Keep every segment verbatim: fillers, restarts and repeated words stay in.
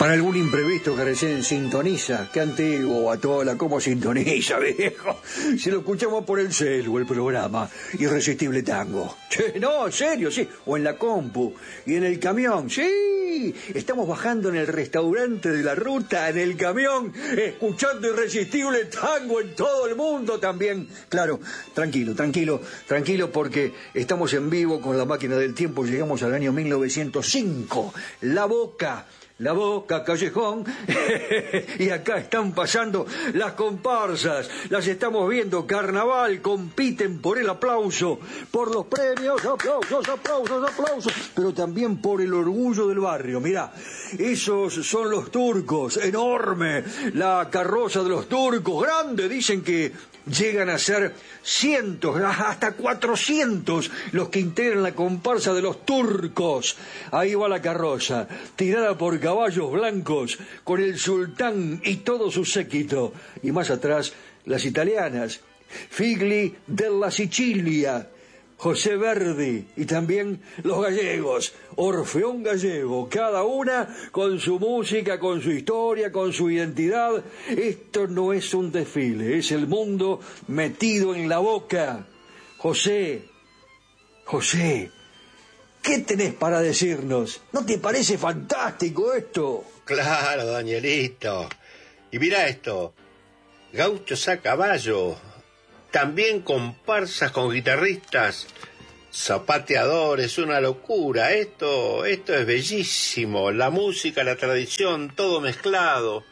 Para algún imprevisto que recién sintoniza, qué antiguo, Batola, cómo sintoniza, viejo. Si lo escuchamos por el celu, el programa Irresistible Tango. Che, no, en serio, sí. O en la compu. Y en el camión, sí. Estamos bajando en el restaurante de la ruta, en el camión, escuchando Irresistible Tango en todo el mundo también. Claro, tranquilo, tranquilo, tranquilo, porque estamos en vivo con la máquina del tiempo. Llegamos al año mil novecientos cinco. La Boca. La Boca, Callejón, y acá están pasando las comparsas, las estamos viendo, carnaval, compiten por el aplauso, por los premios, aplausos, aplausos, aplausos, pero también por el orgullo del barrio. Mirá, esos son los turcos, enorme, la carroza de los turcos, grande, dicen que llegan a ser cientos, hasta cuatrocientos los que integran la comparsa de los turcos. Ahí va la carroza, tirada por caballos blancos, con el sultán y todo su séquito. Y más atrás, las italianas, Figli della Sicilia, José Verdi, y también los gallegos, Orfeón Gallego, cada una con su música, con su historia, con su identidad. Esto no es un desfile, es el mundo metido en la boca. José, José, ¿qué tenés para decirnos? ¿No te parece fantástico esto? Claro, Danielito. Y mira esto, gauchos a caballo, también comparsas con guitarristas, zapateadores, una locura. Esto, esto es bellísimo, la música, la tradición, todo mezclado.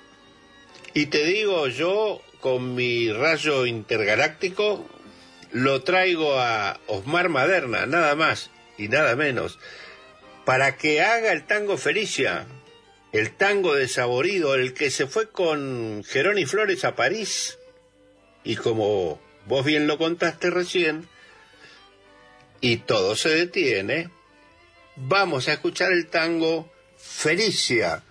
Y te digo, yo con mi rayo intergaláctico lo traigo a Osmar Maderna, nada más y nada menos, para que haga el tango Felicia, el tango desaborido, el que se fue con Geroni Flores a París. Y como vos bien lo contaste recién, y todo se detiene, vamos a escuchar el tango Felicia,